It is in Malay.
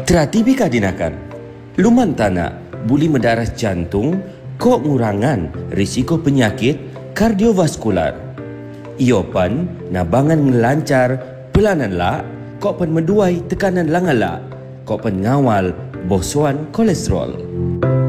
Terhati kadinakan. Luman tanak buli mendarah jantung kok ngurangan risiko penyakit kardiovaskular. Iopan nabangan ngelancar pelanan lak kok pen meduai tekanan langalak kok pen ngawal bosuan kolesterol.